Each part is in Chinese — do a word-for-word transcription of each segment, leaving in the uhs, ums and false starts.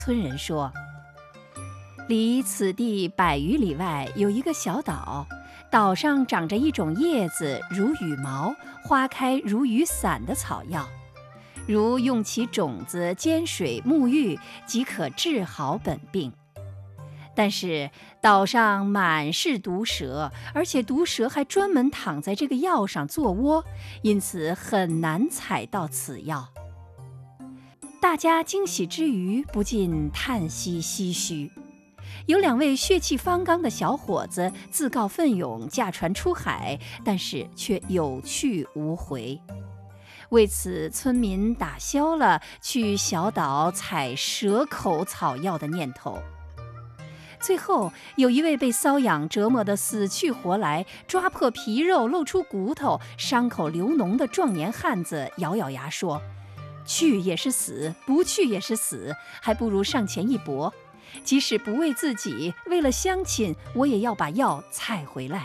村人说，离此地百余里外有一个小岛，岛上长着一种叶子如羽毛，花开如雨伞的草药，如用其种子煎水沐浴，即可治好本病。但是岛上满是毒蛇，而且毒蛇还专门躺在这个药上做窝，因此很难采到此药。大家惊喜之余，不禁叹息唏嘘。有两位血气方刚的小伙子自告奋勇驾船出海，但是却有去无回。为此，村民打消了去小岛采蛇口草药的念头。最后，有一位被瘙痒折磨得死去活来，抓破皮肉露出骨头，伤口流脓的壮年汉子咬咬牙说，去也是死，不去也是死，还不如上前一搏，即使不为自己，为了乡亲，我也要把药采回来。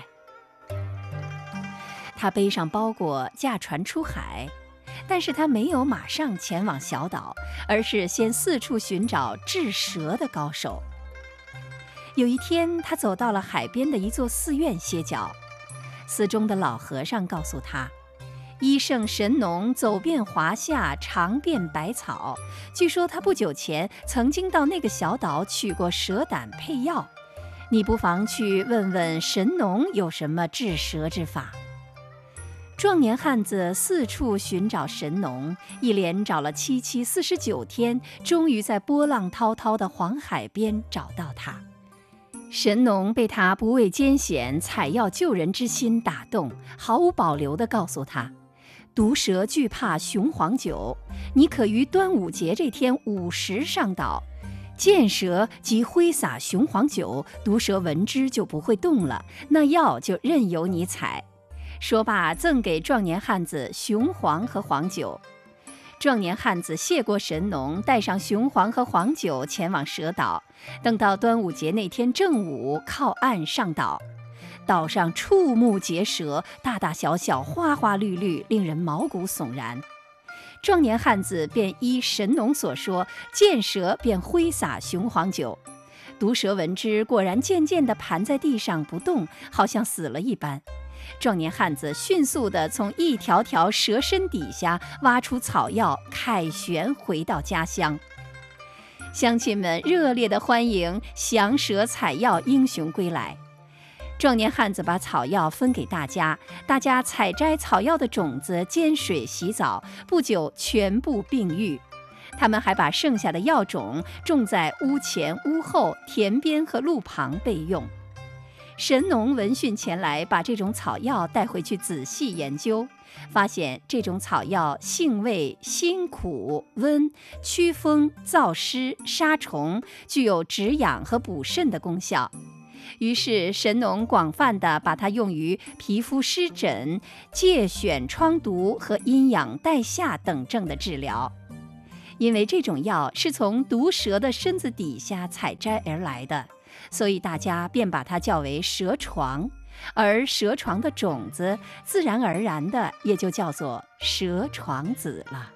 他背上包裹驾船出海，但是他没有马上前往小岛，而是先四处寻找治蛇的高手。有一天，他走到了海边的一座寺院歇脚，寺中的老和尚告诉他，医圣神农走遍华夏，尝遍百草，据说他不久前曾经到那个小岛取过蛇胆配药，你不妨去问问神农有什么治蛇之法。壮年汉子四处寻找神农，一连找了七七四十九天，终于在波浪滔滔的黄海边找到他。神农被他不畏艰险、采药救人之心打动，毫无保留地告诉他，毒蛇惧怕雄黄酒，你可于端午节这天午时上岛，见蛇即挥洒雄黄酒，毒蛇闻之就不会动了，那药就任由你采。说罢，赠给壮年汉子雄黄和黄酒。壮年汉子谢过神农，带上雄黄和黄酒前往蛇岛。等到端午节那天正午，靠岸上岛，岛上触目结舌，大大小小，花花绿绿，令人毛骨悚然。壮年汉子便依神农所说，见蛇便挥洒雄黄酒。毒蛇闻之，果然渐渐地盘在地上不动，好像死了一般。壮年汉子迅速地从一条条蛇身底下挖出草药，凯旋回到家乡。乡亲们热烈地欢迎降蛇采药英雄归来。壮年汉子把草药分给大家，大家采摘草药的种子，煎水洗澡，不久全部病愈。他们还把剩下的药种种在屋前、屋后、田边和路旁备用。神农闻讯前来，把这种草药带回去仔细研究，发现这种草药性味辛苦温，驱风燥湿杀虫，具有止痒和补肾的功效。于是神农广泛地把它用于皮肤湿疹、疥癣疮毒和阴阳带下等症的治疗。因为这种药是从毒蛇的身子底下采摘而来的，所以大家便把它叫为蛇床，而蛇床的种子自然而然的也就叫做蛇床子了。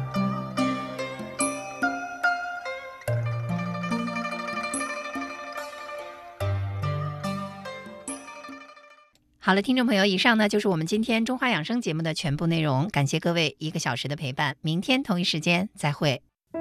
好了，听众朋友，以上呢就是我们今天中华养生节目的全部内容，感谢各位一个小时的陪伴，明天同一时间再会。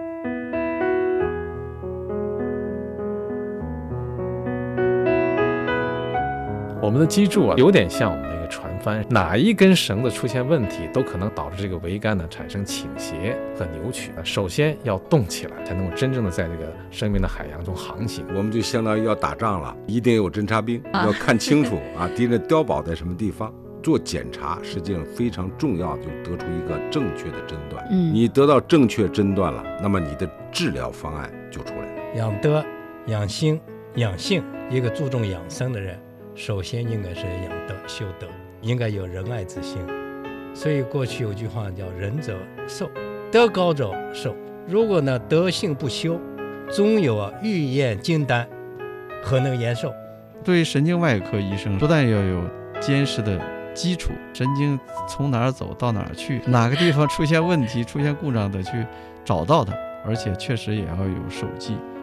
我们的脊柱啊，有点像我们那个船帆，哪一根绳子出现问题，都可能导致这个桅杆呢产生倾斜和扭曲。首先要动起来，才能够真正的在这个生命的海洋中航行。 我们就相当于要打仗了，一定有侦察兵，要看清楚啊，敌人碉堡在什么地方。做检查实际上非常重要的，就是得出一个正确的诊断。嗯，你得到正确诊断了，那么你的治疗方案就出来了。 养德、养心、养性，一个注重养生的人，首先应该是养德修德，应该有仁爱之心。所以过去有句话叫仁者寿，德高者寿。如果呢德性不修，终有啊欲验金丹，何能延寿？ 对于神经外科医生，不但要有坚实的基础，神经从哪儿走到哪儿去，哪个地方出现问题、出现故障的去找到它，而且确实也要有手记。